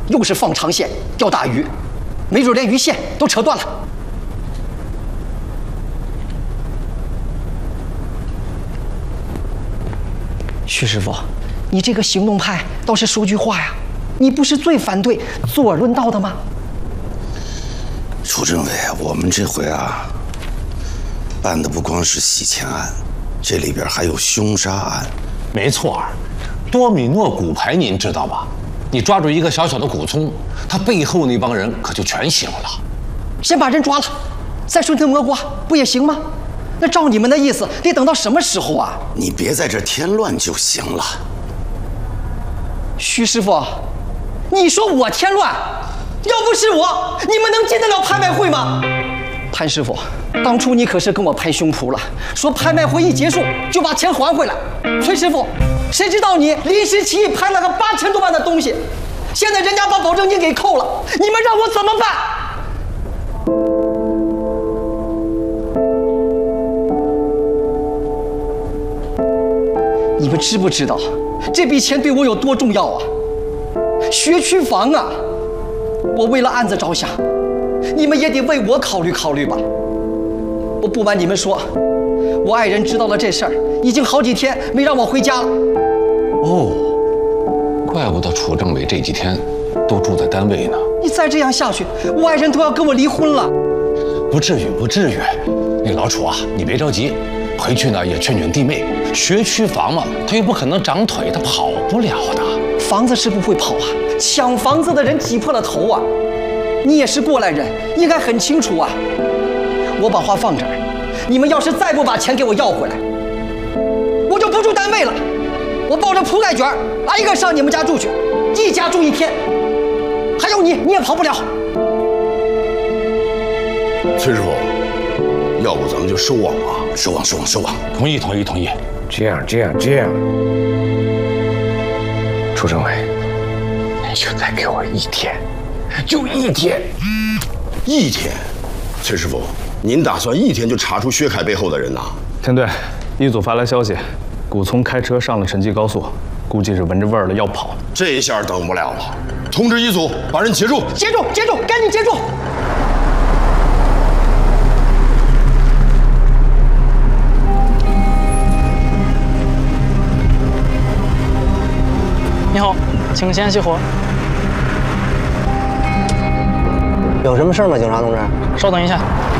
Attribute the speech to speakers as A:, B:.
A: 又是放长线钓大鱼，没准连鱼线都扯断了。徐师傅，你这个行动派倒是说句话呀，你不是最反对左耳论道的吗？
B: 楚政委，我们这回啊，办的不光是洗钱案，这里边还有凶杀案。
C: 没错，多米诺骨牌您知道吧？你抓住一个小小的古葱，他背后那帮人可就全醒了。
A: 先把人抓了，再顺藤摸瓜，不也行吗？那照你们的意思，得等到什么时候啊？
B: 你别在这添乱就行了。
A: 徐师傅，你说我添乱，要不是我，你们能进得了拍卖会吗？潘师傅，当初你可是跟我拍胸脯了，说拍卖会一结束就把钱还回来。崔师傅，谁知道你临时起意拍了个8000多万的东西，现在人家把保证金给扣了，你们让我怎么办？你们知不知道这笔钱对我有多重要啊？学区房啊！我为了案子着想，你们也得为我考虑考虑吧。我不瞒你们说，我爱人知道了这事儿，已经好几天没让我回家了。
C: 哦，怪不得楚政委这几天都住在单位呢。
A: 你再这样下去，我爱人都要跟我离婚了。
C: 不至于，不至于。那老楚啊，你别着急，回去呢也劝劝弟妹，学区房嘛，他又不可能长腿，他跑不了的。
A: 房子是不会跑啊，抢房子的人挤破了头啊！你也是过来人，应该很清楚啊。我把话放这儿，你们要是再不把钱给我要回来，我就不住单位了。我抱着铺盖卷挨个上你们家住去，一家住1天。还有你也跑不了。
D: 崔师傅，要不咱们就收网吧？
B: 收网，收网，收网！
C: 同意，同意，同意。
E: 这样，楚政委，你就再给我1天，就1天。
D: 1天？崔师傅，您打算1天就查出薛凯背后的人呐？
F: 田队，一组发来消息，古聪开车上了沈记高速，估计是闻着味儿了要跑。
D: 这下等不了了，通知一组把人截住！
A: 截住，赶紧截住！
G: 你好，请先熄火。
H: 有什么事吗，警察同志？
G: 稍等一下。